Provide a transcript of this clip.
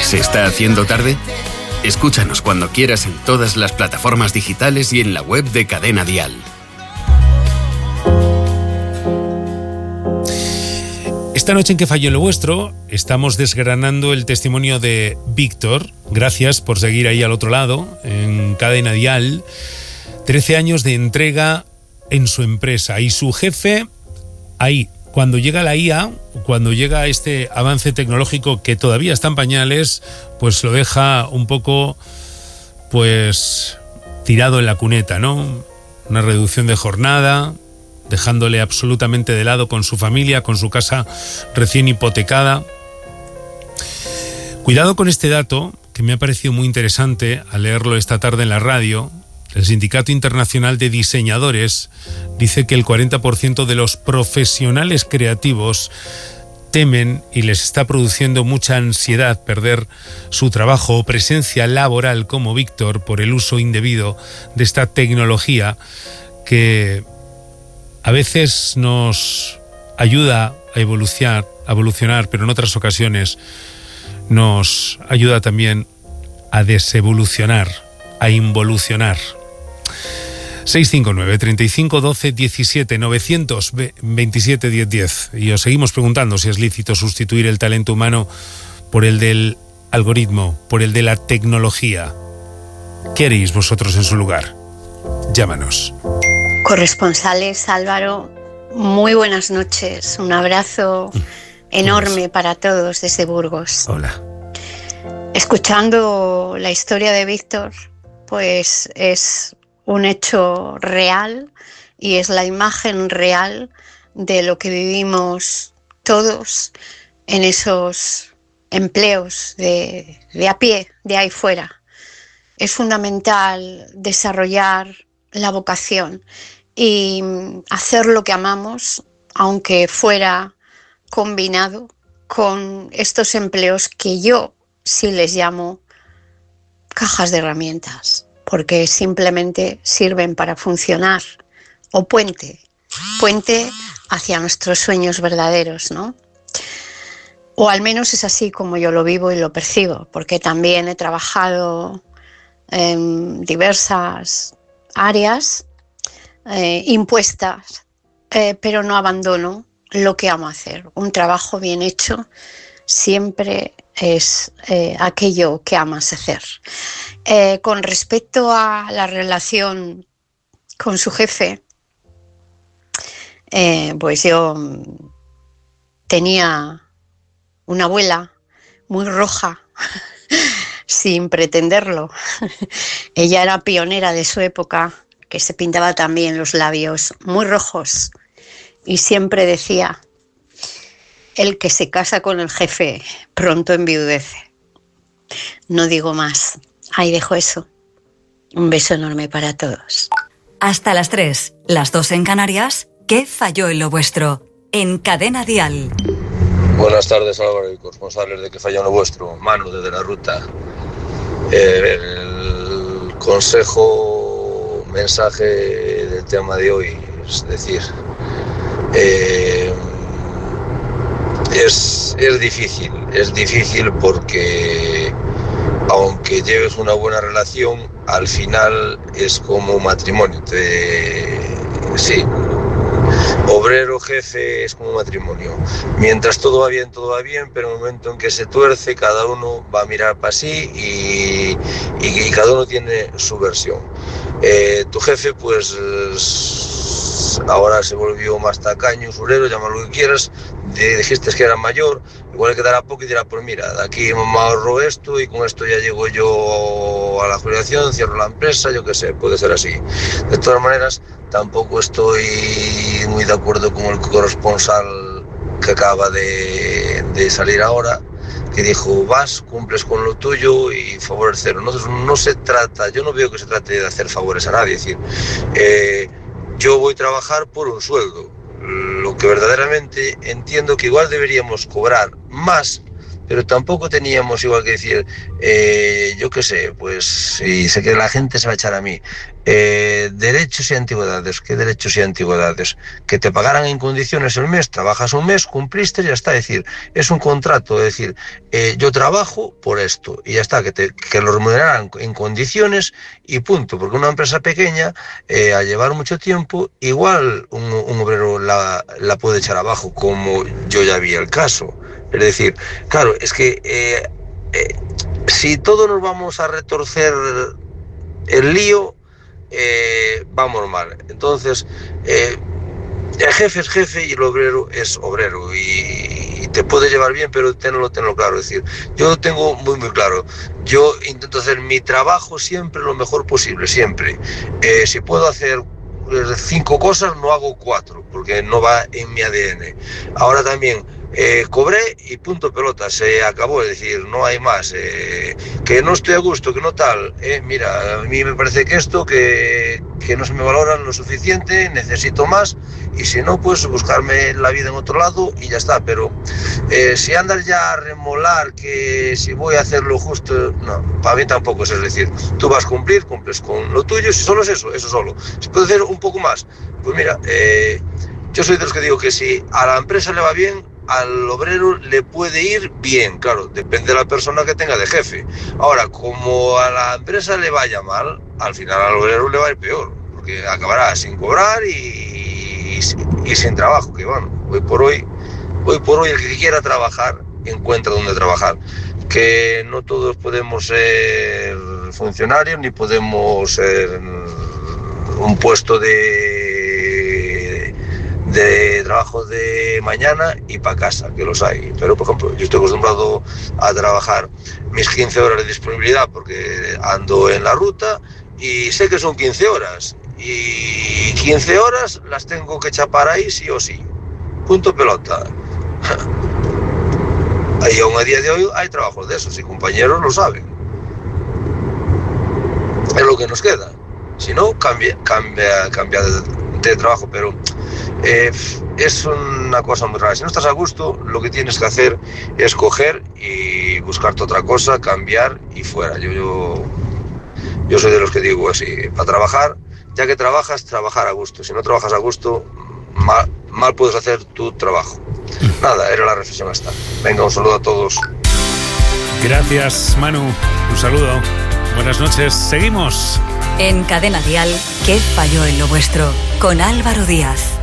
¿Se está haciendo tarde? Escúchanos cuando quieras en todas las plataformas digitales y en la web de Cadena Dial. Esta noche en Que falló lo vuestro estamos desgranando el testimonio de Víctor. Gracias por seguir ahí al otro lado, en Cadena Dial. 13 años de entrega en su empresa y su jefe ahí. Cuando llega la IA, cuando llega este avance tecnológico que todavía está en pañales, pues lo deja un poco, pues, tirado en la cuneta, ¿no? Una reducción de jornada, dejándole absolutamente de lado con su familia, con su casa recién hipotecada. Cuidado con este dato, que me ha parecido muy interesante al leerlo esta tarde en la radio. El Sindicato Internacional de Diseñadores dice que el 40% de los profesionales creativos temen y les está produciendo mucha ansiedad perder su trabajo o presencia laboral como Víctor por el uso indebido de esta tecnología que a veces nos ayuda a evolucionar, pero en otras ocasiones nos ayuda también a desevolucionar, a involucionar. 659 35 12 17 927 10 10. Y os seguimos preguntando si es lícito sustituir el talento humano por el del algoritmo, por el de la tecnología. ¿Qué haréis vosotros en su lugar? Llámanos. Corresponsales, Álvaro, muy buenas noches. Un abrazo enorme para todos desde Burgos. Hola. Escuchando la historia de Víctor, pues es un hecho real y es la imagen real de lo que vivimos todos en esos empleos de a pie, de ahí fuera. Es fundamental desarrollar la vocación y hacer lo que amamos, aunque fuera combinado con estos empleos que yo sí les llamo cajas de herramientas, porque simplemente sirven para funcionar, o puente hacia nuestros sueños verdaderos, ¿no? O al menos es así como yo lo vivo y lo percibo, porque también he trabajado en diversas áreas impuestas, pero no abandono lo que amo hacer. Un trabajo bien hecho siempre es aquello que amas hacer. Con respecto a la relación con su jefe, pues yo tenía una abuela muy roja, sin pretenderlo. Ella era pionera de su época, que se pintaba también los labios muy rojos y siempre decía: el que se casa con el jefe pronto enviudece. No digo más. Ahí dejo eso. Un beso enorme para todos. Hasta las 3, las 2 en Canarias. ¿Qué falló en lo vuestro? En Cadena Dial. Buenas tardes, Álvaro y corresponsales de Que falló en lo vuestro. Manu, desde la ruta. El consejo, mensaje del tema de hoy, es decir, es difícil porque aunque lleves una buena relación, al final es como un matrimonio. Sí, obrero, jefe, es como un matrimonio. Mientras todo va bien, pero en el momento en que se tuerce, cada uno va a mirar para sí y cada uno tiene su versión. Tu jefe, pues ahora se volvió más tacaño, usurero, llámalo lo que quieras. Dijiste que era mayor, igual le quedará poco y dirá: pues mira, de aquí me ahorro esto y con esto ya llego yo a la jubilación, cierro la empresa, yo qué sé, puede ser así. De todas maneras, tampoco estoy muy de acuerdo con el corresponsal que acaba de salir ahora, que dijo: vas, cumples con lo tuyo y favores cero. No se trata, yo no veo que se trate de hacer favores a nadie, es decir, yo voy a trabajar por un sueldo. Lo que verdaderamente entiendo que igual deberíamos cobrar más pero tampoco teníamos igual que decir, yo qué sé, pues si sé que la gente se va a echar a mí, derechos y antigüedades. ¿Qué derechos y antigüedades? Que te pagaran en condiciones el mes, trabajas un mes, cumpliste y ya está. Es decir, es un contrato, es decir, yo trabajo por esto y ya está, que lo remuneraran en condiciones y punto, porque una empresa pequeña, al llevar mucho tiempo, igual un obrero la puede echar abajo, como yo ya vi el caso. Es decir, claro, es que si todos nos vamos a retorcer el lío, vamos mal. Entonces, el jefe es jefe y el obrero es obrero, y te puede llevar bien, pero tenlo claro. Es decir, yo lo tengo muy claro. Yo intento hacer mi trabajo siempre lo mejor posible, siempre. Si puedo hacer 5 cosas, no hago 4, porque no va en mi ADN. Ahora también cobré y punto pelota, se acabó. Es decir, no hay más. Que no estoy a gusto, que no tal, mira, a mí me parece que esto, que no se me valoran lo suficiente, necesito más, y si no, pues buscarme la vida en otro lado y ya está. Pero si andas ya a remolar que si voy a hacer lo justo, no, para mí tampoco es decir, tú vas a cumples con lo tuyo, si solo es eso solo. Si puedes hacer un poco más, pues mira, yo soy de los que digo que si a la empresa le va bien, al obrero le puede ir bien, claro, depende de la persona que tenga de jefe. Ahora, como a la empresa le vaya mal, al final al obrero le va a ir peor, porque acabará sin cobrar y sin trabajo, que bueno, hoy por hoy el que quiera trabajar encuentra donde trabajar, que no todos podemos ser funcionarios ni podemos ser un puesto de trabajo de mañana y para casa, que los hay. Pero por ejemplo, yo estoy acostumbrado a trabajar mis 15 horas de disponibilidad porque ando en la ruta y sé que son 15 horas y 15 horas las tengo que chapar ahí sí o sí, punto pelota. Y aún a día de hoy hay trabajos de esos y compañeros lo saben. Es lo que nos queda. Si no, cambia de trabajo, pero es una cosa muy rara. Si no estás a gusto, lo que tienes que hacer es coger y buscarte otra cosa, cambiar y fuera. Yo soy de los que digo así, para trabajar, ya que trabajar a gusto. Si no trabajas a gusto, mal puedes hacer tu trabajo. Nada, era la reflexión esta. Venga, un saludo a todos. Gracias, Manu. Un saludo. Buenas noches. Seguimos. En Cadena Dial, ¿qué falló en lo vuestro? Con Álvaro Díaz.